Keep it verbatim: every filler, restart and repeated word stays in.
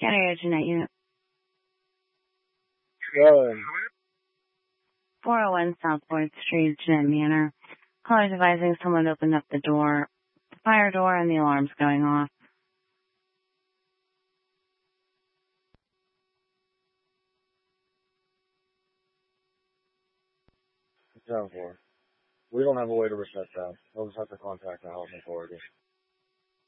County Jeanette Unit. Good. four oh one South fourth Street, Jeanette Manor. Callers advising someone opened up the door, the fire door, and the alarm's going off. ten four. We don't have a way to reset that. We'll just have to contact the housing authority.